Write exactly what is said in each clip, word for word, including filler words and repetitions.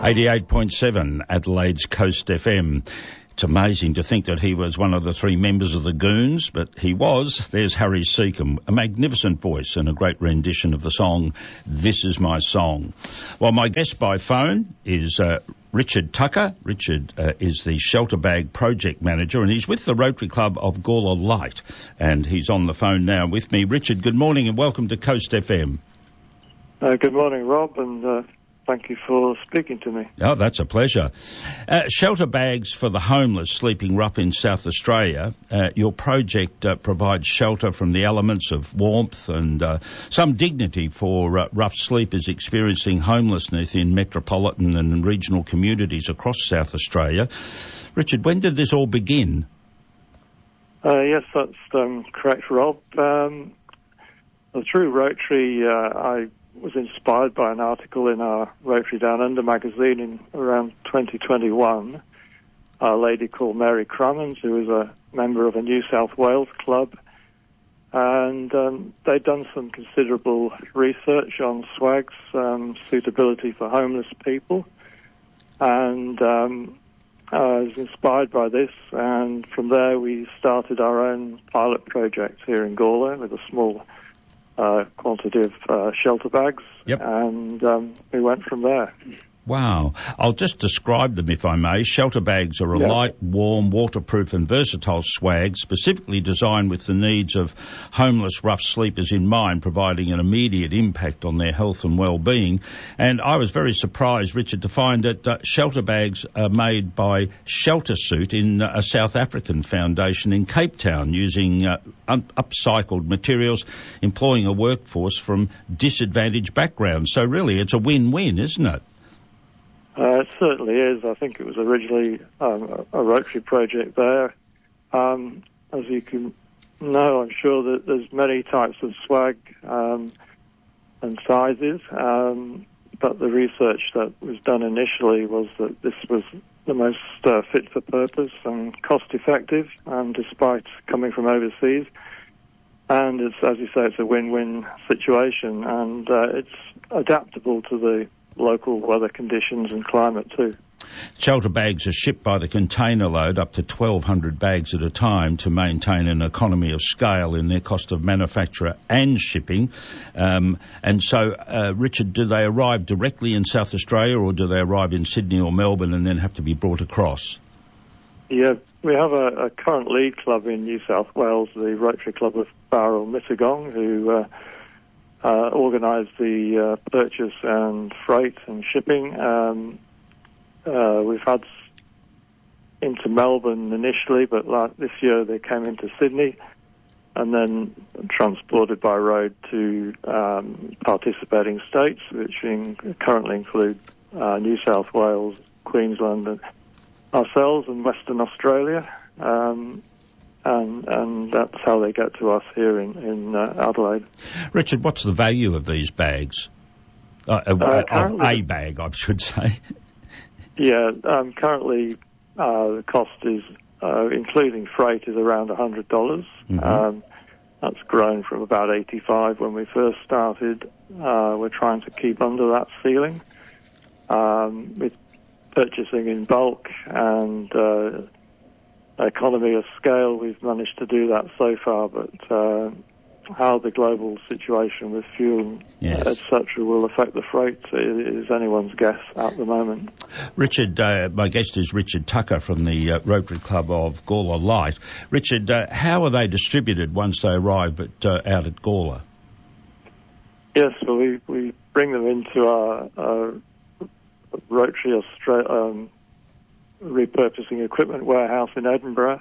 eighty-eight point seven Adelaide's Coast F M. It's amazing to think that he was one of the three members of the Goons, but he was. There's Harry Seacombe, a magnificent voice and a great rendition of the song, This Is My Song. Well, my guest by phone is uh, Richard Tucker. Richard uh, is the Shelter Bag Project Manager, and he's with the Rotary Club of Gawler Light, and he's on the phone now with me. Richard, good morning and welcome to Coast F M. Uh, good morning, Rob, and uh, thank you for speaking to me. Oh, that's a pleasure. Uh, shelter bags for the homeless sleeping rough in South Australia. Uh, your project uh, provides shelter from the elements of warmth and uh, some dignity for uh, rough sleepers experiencing homelessness in metropolitan and regional communities across South Australia. Richard, when did this all begin? Uh, yes, that's um, correct, Rob. Um, through Rotary, uh, I was inspired by an article in our Rotary Down Under magazine in around twenty twenty-one. A lady called Mary Crummins, who was a member of a New South Wales club, and um, they'd done some considerable research on swags, um, suitability for homeless people, and um, I was inspired by this, and from there we started our own pilot project here in Gawler with a small Uh, quantity of uh, shelter bags, yep. and um, we went from there. Wow. I'll just describe them if I may. Shelter bags are a yep. light, warm, waterproof and versatile swag specifically designed with the needs of homeless rough sleepers in mind, providing an immediate impact on their health and well-being. And I was very surprised, Richard, to find that uh, shelter bags are made by Shelter Suit in uh, a South African foundation in Cape Town using uh, un- upcycled materials, employing a workforce from disadvantaged backgrounds. So really it's a win-win, isn't it? Uh, it certainly is. I think it was originally um, a, a Rotary project there. Um, as you can know, I'm sure that there's many types of swag um, and sizes, um, but the research that was done initially was that this was the most uh, fit for purpose and cost effective, um, despite coming from overseas. And it's, as you say, it's a win-win situation, and uh, it's adaptable to the local weather conditions and climate too. Shelter bags are shipped by the container load, up to twelve hundred bags at a time, to maintain an economy of scale in their cost of manufacture and shipping. Um, and so, uh, Richard, do they arrive directly in South Australia, or do they arrive in Sydney or Melbourne and then have to be brought across? Yeah, we have a, a current lead club in New South Wales, the Rotary Club of Bowral Mittagong, who uh, Uh, organised the uh, purchase and freight and shipping. Um, uh, we've had s- into Melbourne initially, but like this year they came into Sydney and then transported by road to um, participating states, which in, currently include uh, New South Wales, Queensland, and ourselves, and Western Australia. Um, And, and that's how they get to us here in, in uh, Adelaide. Richard, what's the value of these bags? Uh, uh, of a bag, I should say. Yeah, um, currently uh, the cost is, uh, including freight, is around one hundred dollars. Mm-hmm. Um, that's grown from about eighty-five when we first started. Uh, we're trying to keep under that ceiling. Um, with purchasing in bulk and uh, economy of scale, we've managed to do that so far, but uh, how the global situation with fuel, yes. et cetera, will affect the freight is anyone's guess at the moment. Richard, uh, my guest is Richard Tucker from the uh, Rotary Club of Gawler Light. Richard, uh, how are they distributed once they arrive at, uh, out at Gawler? Yes, well, we, we bring them into our, our Rotary Australia um, repurposing equipment warehouse in Edinburgh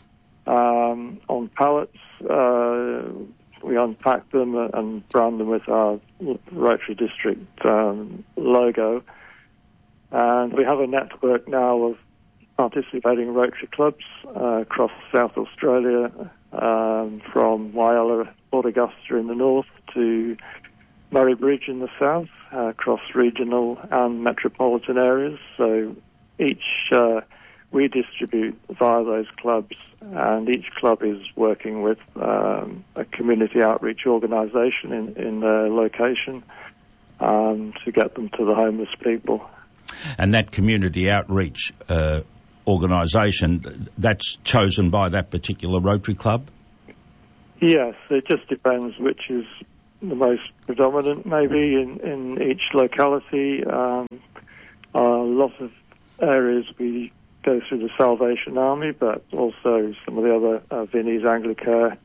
um, on pallets. Uh, we unpack them and brand them with our Rotary District um, logo. And we have a network now of participating Rotary clubs uh, across South Australia, um, from Whyalla, Port Augusta in the north to Murray Bridge in the south, uh, across regional and metropolitan areas. So each uh, we distribute via those clubs, and each club is working with um, a community outreach organisation in, in their location um, to get them to the homeless people. And that community outreach uh, organisation, that's chosen by that particular Rotary Club? Yes, it just depends which is the most predominant, maybe, in, in each locality. Um, a lot of areas we go through the Salvation Army, but also some of the other uh, Vinnie's, Anglicare,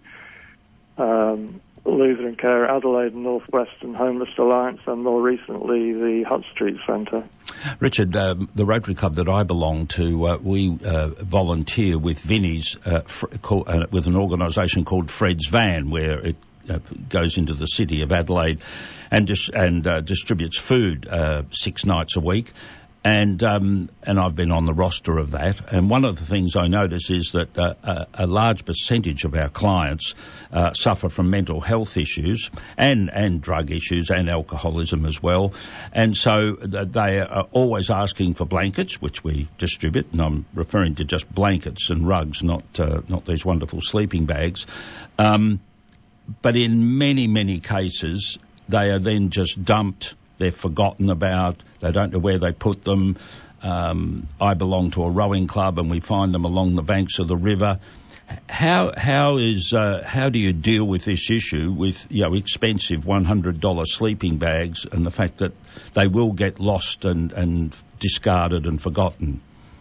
um, Lutheran Care, Adelaide and North Western Homeless Alliance, and more recently the Hutt Street Centre. Richard, um, the Rotary Club that I belong to, uh, we uh, volunteer with Vinnie's uh, fr- call, uh, with an organisation called Fred's Van, where it uh, goes into the city of Adelaide and dis- and uh, distributes food uh, six nights a week. And um, and I've been on the roster of that. And one of the things I notice is that uh, a, a large percentage of our clients uh, suffer from mental health issues and, and drug issues and alcoholism as well. And so they are always asking for blankets, which we distribute. And I'm referring to just blankets and rugs, not uh, not these wonderful sleeping bags. Um, but in many, many cases, they are then just dumped. They're forgotten about. They don't know where they put them. Um, I belong to a rowing club, and we find them along the banks of the river. How how is uh, how do you deal with this issue with you know expensive one hundred dollars sleeping bags and the fact that they will get lost and, and discarded and forgotten?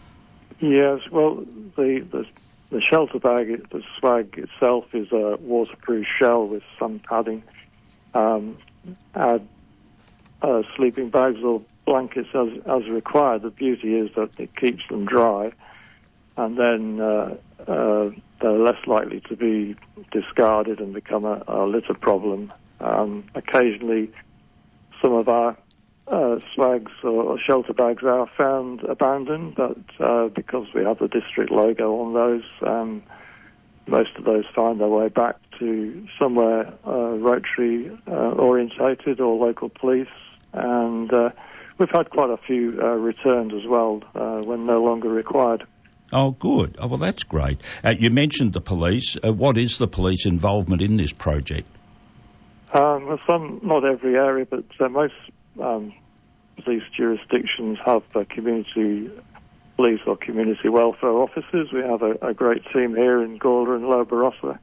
Yes, well, the the, the shelter bag, the swag itself, is a waterproof shell with some padding. Um, add Uh, sleeping bags or blankets as as required. The beauty is that it keeps them dry, and then uh, uh, they're less likely to be discarded and become a, a litter problem. Um, occasionally, some of our uh, swags or, or shelter bags are found abandoned, but uh, because we have the district logo on those, um, most of those find their way back to somewhere uh, Rotary uh, orientated or local police. And uh, we've had quite a few uh, returned as well uh, when no longer required. Oh, good. Oh, well, that's great. Uh, you mentioned the police. Uh, what is the police involvement in this project? Um, well, some, not every area, but uh, most um, police jurisdictions have uh, community police or community welfare officers. We have a, a great team here in Gawler and Lower Barossa,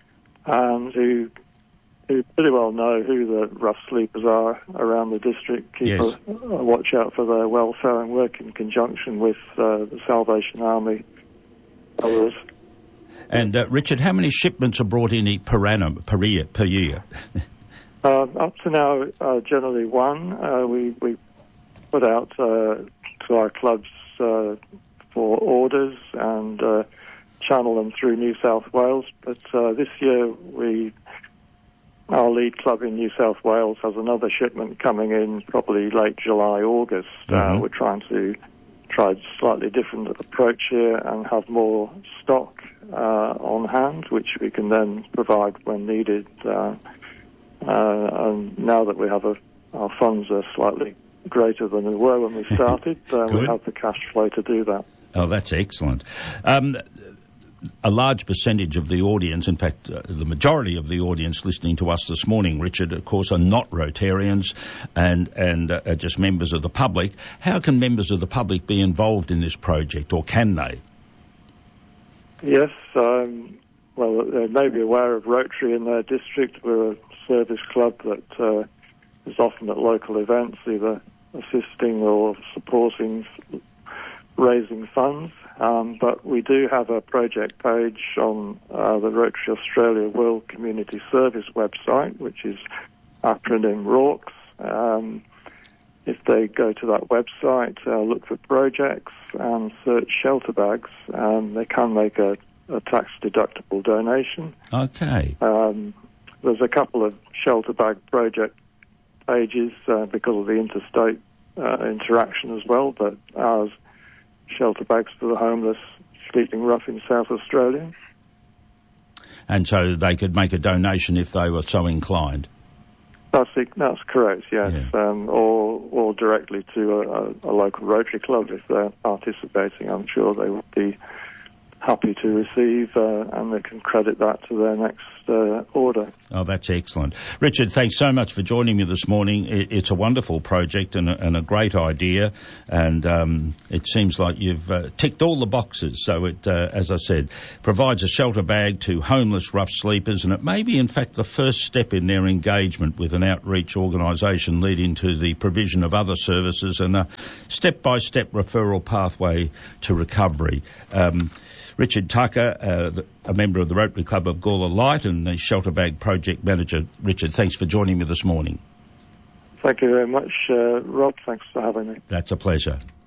and who who pretty well know who the rough sleepers are around the district, keep yes. a, a watch out for their welfare and work in conjunction with uh, the Salvation Army. Others. And uh, Richard, how many shipments are brought in per annum, per year? Per year? uh, up to now, uh, generally one. Uh, we, we put out uh, to our clubs uh, for orders and uh, channel them through New South Wales. But uh, this year we... Our lead club in New South Wales has another shipment coming in probably late July, August. Mm-hmm. Uh, we're trying to try a slightly different approach here and have more stock uh, on hand, which we can then provide when needed. Uh, uh, and now that we have a, our funds are slightly greater than they were when we started, uh, we have the cash flow to do that. Oh, that's excellent. Um, A large percentage of the audience, in fact, uh, the majority of the audience listening to us this morning, Richard, of course, are not Rotarians and, and uh, are just members of the public. How can members of the public be involved in this project, or can they? Yes, um, well, they may be aware of Rotary in their district. We're a service club that uh, is often at local events, either assisting or supporting raising funds. Um, but we do have a project page on uh, the Rotary Australia World Community Service website, which is acronym RAWCS. Um, if they go to that website, uh, look for projects and search shelter bags, um, they can make a, a tax-deductible donation. Okay. Um, there's a couple of shelter bag project pages uh, because of the interstate uh, interaction as well, but ours Shelter Bags for the Homeless, Sleeping Rough in South Australia. And so they could make a donation if they were so inclined? That's that's correct, yes. Yeah. Um, or or directly to a, a, a local Rotary Club if they're participating. I'm sure they would be happy to receive, uh, and they can credit that to their next uh, order. Oh, that's excellent. Richard, thanks so much for joining me this morning. It, it's a wonderful project and a, and a great idea, and um, it seems like you've uh, ticked all the boxes. So it, uh, as I said, provides a shelter bag to homeless rough sleepers, and it may be, in fact, the first step in their engagement with an outreach organisation leading to the provision of other services and a step-by-step referral pathway to recovery. Um, Richard Tucker, uh, the, a member of the Rotary Club of Gawler Light and the Shelter Bag Project Manager. Richard, thanks for joining me this morning. Thank you very much, uh, Rob. Thanks for having me. That's a pleasure.